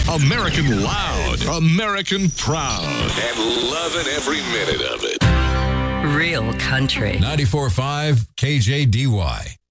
American loud, American proud, and loving every minute of it. Real country. 94.5 KJDY.